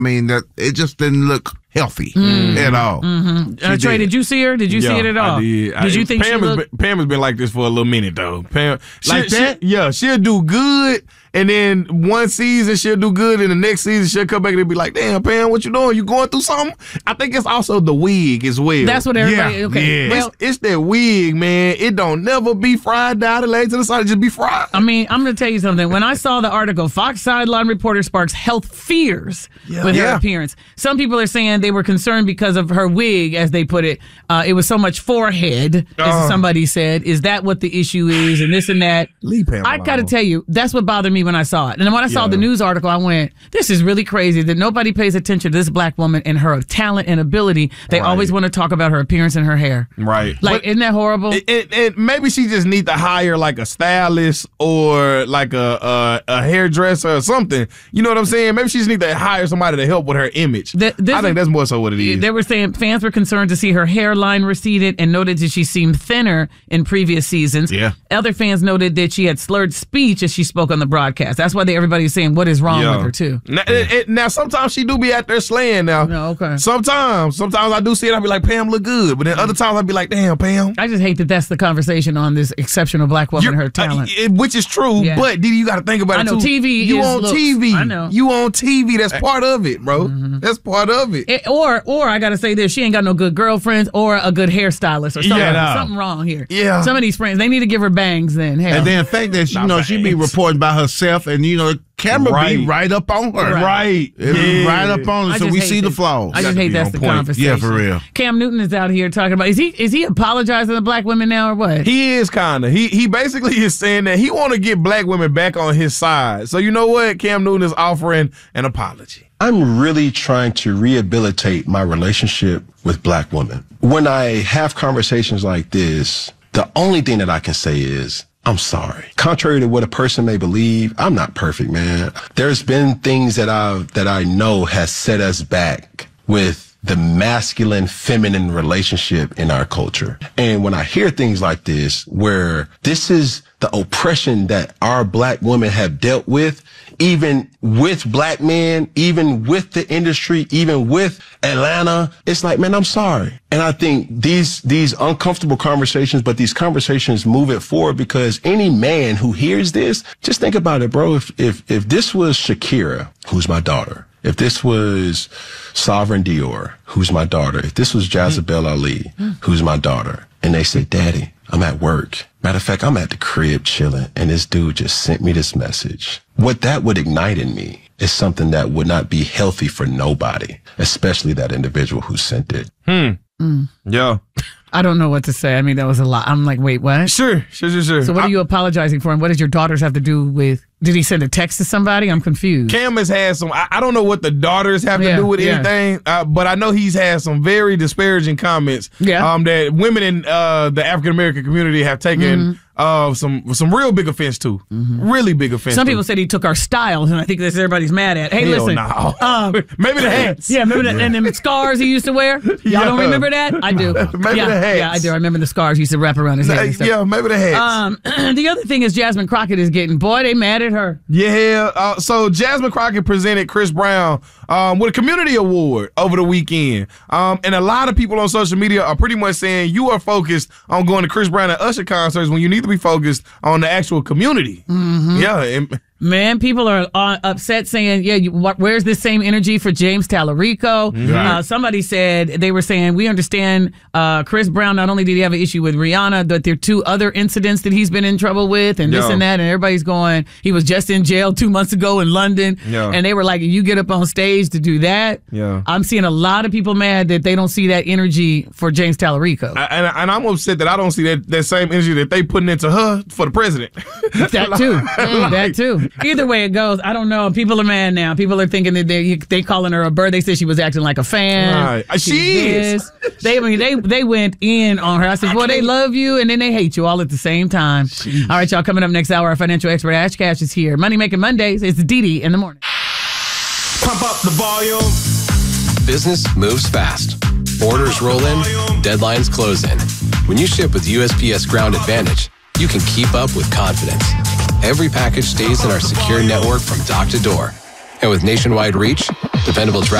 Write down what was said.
I mean, that it just didn't look healthy at all. Trey, did you see her? Did you see it at all? I did. Did you think Pam has been like this for a little minute though? Pam, she'll do good, and then one season she'll do good, and the next season she'll come back and be like, "Damn, Pam, what you doing? You going through something?" I think it's also the wig as well. That's what everybody. Okay, well, it's that wig, man. It don't never be fried down the legs to the side. It just be fried. I mean, I'm going to tell you something. When I saw the article, Fox sideline reporter sparks health fears with her appearance. Some people are saying they were concerned because of her wig, as they put it. It was so much forehead, as somebody said. Is that what the issue is? And this and that. Leave Pam I got to tell you, that's what bothered me when I saw it. And then when I saw the news article, I went, this is really crazy that nobody pays attention to this black woman and her talent and ability. They always want to talk about her appearance and her hair. Right. Like, isn't that horrible? Maybe she just need to hire like a stylist or like a hairdresser or something. You know what I'm saying? Maybe she just need to hire somebody to help with her image. I think that's more so what it is. They were saying fans were concerned to see her hairline receded and noted that she seemed thinner in previous seasons. Yeah. Other fans noted that she had slurred speech as she spoke on the broadcast. That's why everybody's saying what is wrong with her too. Now sometimes she do be out there slaying now. No, okay. Sometimes I do see it. I be like, Pam look good, but then other times I be like, damn, Pam. I just hate that that's the conversation on this exceptional black woman and her talent. Which is true, but Didi, you got to think about it too. TV. You on TV. I know. You on TV. That's part of it, bro. That's part of it. Or I got to say this: she ain't got no good girlfriends or a good hairstylist or something. Something wrong here. Yeah. Some of these friends, they need to give her bangs then. Hell. And then the fact that she be reporting by herself, and the camera be right up on her. Right. Right up on her, so we see the flaws. I just hate that's the conversation. Yeah, for real. Cam Newton is out here talking about, is he apologizing to black women now or what? He is kind of. He basically is saying that he want to get black women back on his side. So you know what? Cam Newton is offering an apology. I'm really trying to rehabilitate my relationship with black women. When I have conversations like this, the only thing that I can say is, I'm sorry. Contrary to what a person may believe, I'm not perfect, man. There's been things that I know has set us back with the masculine-feminine relationship in our culture. And when I hear things like this, where this is the oppression that our black women have dealt with, even with black men, even with the industry, even with Atlanta, it's like, man, I'm sorry. And I think these uncomfortable conversations, but these conversations move it forward, because any man who hears this, just think about it, bro. If this was Shakira, who's my daughter, if this was Sovereign Dior, who's my daughter, if this was Jezebel Ali, who's my daughter, and they say, Daddy, I'm at work. Matter of fact, I'm at the crib chilling, and this dude just sent me this message. What that would ignite in me is something that would not be healthy for nobody, especially that individual who sent it. Yeah. I don't know what to say. I mean, that was a lot. I'm like, wait, what? Sure. So what are you apologizing for, and what does your daughters have to do with? Did he send a text to somebody? I'm confused. Cam has had some, I don't know what the daughters have to do with anything, but I know he's had some very disparaging comments that women in the African-American community have taken some real big offense to. Really big offense. Some people said he took our styles, and I think that's everybody's mad at. Hey, hell listen. No. Maybe the hats. Yeah, remember that? And them scars he used to wear? Y'all don't remember that? I do. Maybe the hats. Yeah, I do. I remember the scars he used to wrap around his head. Yeah, maybe the hats. The other thing is Jasmine Crockett is getting, boy, they mad at her. Yeah, so Jasmine Crockett presented Chris Brown with a community award over the weekend. And a lot of people on social media are pretty much saying you are focused on going to Chris Brown and Usher concerts when you need to be focused on the actual community. Yeah. Man, people are upset saying, where's this same energy for James Tallarico? Right. Somebody said, they were saying, we understand Chris Brown, not only did he have an issue with Rihanna, but there are 2 other incidents that he's been in trouble with and this and that. And everybody's going, he was just in jail 2 months ago in London. And they were like, you get up on stage to do that? I'm seeing a lot of people mad that they don't see that energy for James Tallarico. And I'm upset that I don't see that same energy that they putting into her for the president. That too. That too. Either way it goes, I don't know. People are mad now. People are thinking that they calling her a bird. They said she was acting like a fan. Right. She is. They went in on her. I said, boy, they love you and then they hate you all at the same time. Jeez. All right, y'all, coming up next hour, our financial expert Ash Cash is here. Money Making Mondays. It's Didi in the morning. Pump up the volume. Business moves fast. Orders roll in, deadlines close in. When you ship with USPS Ground Advantage, you can keep up with confidence. Every package stays in our secure network from dock to door. And with nationwide reach, dependable travel.